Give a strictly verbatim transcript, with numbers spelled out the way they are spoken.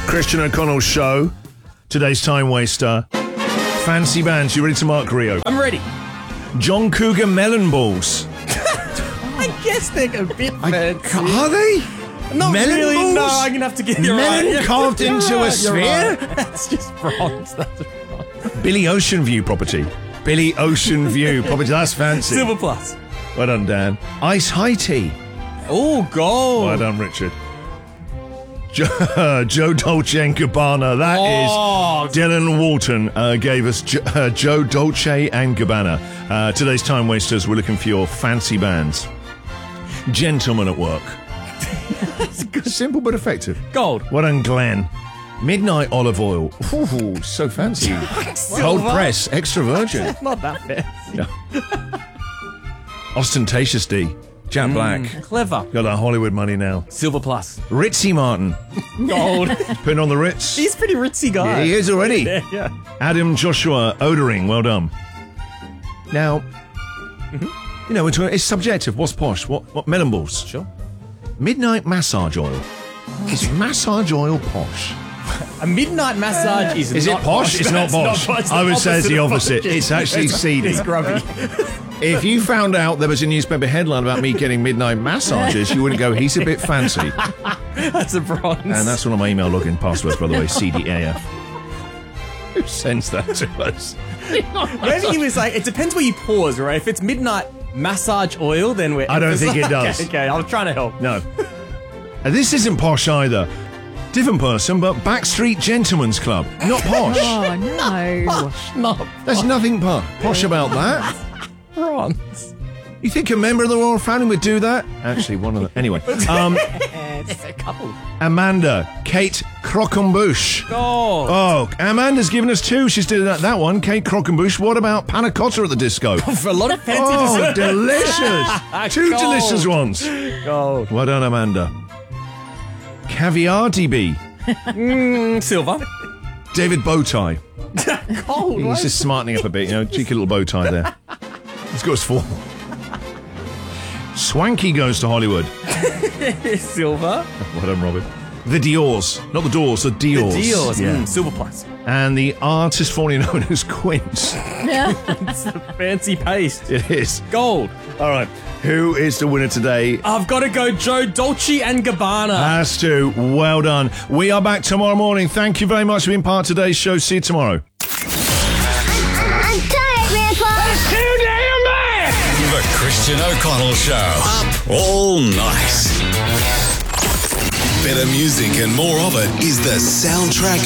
Christian O'Connell Show. Today's time waster. Fancy bands. You ready to mark, Rio? I'm ready. John Cougar Melon Balls. I guess they're a bit fancy. Are they? Not melon really. balls? No, I'm gonna have to get you melon right. carved You're into right, a sphere? right. That's just bronze. That's bronze. Billy Ocean View property. Billy Ocean View property. That's fancy. Silver plus. Well done, Dan. Ice High Tea. Oh, gold. Well done, Richard. Joe, Joe Dolce and Gabbana. That Oh. is Dylan Walton uh, gave us jo- uh, Joe Dolce and Gabbana. Uh, today's time wasters. We're looking for your fancy bands. Gentlemen at work. That's good. Simple but effective. Gold. Well done, Glenn. Midnight olive oil. Ooh, so fancy. Cold Silver. press, extra virgin. Not that fancy. No. Ostentatious D. Jack Black. Clever. Got that Hollywood money now. Silver plus. Ritzy Martin. Gold. Putting on the Ritz. He's a pretty ritzy guy. Yeah, he is already. Yeah, yeah. Adam Joshua Odering. Well done. Now, you know, it's, it's subjective. What's posh? What, what melon balls? Sure. Midnight massage oil. Is massage oil posh? A midnight massage is Is not it posh? It's not That's posh. It's I the would say it's the of opposite. posh. It's actually seedy. It's grubby. If you found out there was a newspaper headline about me getting midnight massages, you wouldn't go, he's a bit fancy. That's a bronze. And that's one of my email login passwords, by the way, C D A F. Who sends that to us? Maybe he was like, it depends where you pause, right? If it's midnight massage oil, then we're. I don't it's think it like- does. Okay, okay, I was trying to help. No. And this isn't posh either. Different person, but Backstreet Gentlemen's Club. Not posh. Oh, no. Not There's nothing po- posh about that. bronze. You think a member of the royal family would do that? Actually, one of them. Anyway. Um, It's a couple. Amanda, Kate Croquembouche. Oh, Oh, Amanda's given us two. She's doing that, that one. Kate Croquembouche. What about panna cotta at the disco? for a lot of fancy Oh, dessert. delicious. Two Gold. delicious ones. Gold. Well done, Amanda. Caviar D B. Mm, silver. David Bowtie. Gold. He's just smartening up a bit, you know, cheeky little bow tie there. He's got his form. Swanky goes to Hollywood. Silver. Well done, Robin. The Diors. Not the Doors, the Diors. Deals. Yeah. Mm, silver plus. And the artist formerly known as Quince. It's the fancy paste. It is. Gold. All right. Who is the winner today? I've got to go Joe Dolce and Gabbana. Has to. Well done. We are back tomorrow morning. Thank you very much for being part of today's show. See you tomorrow. I'm tired, Grandpa. That's too damn bad! The Christian O'Connell Show. Up all night. Better music and more of it is the soundtrack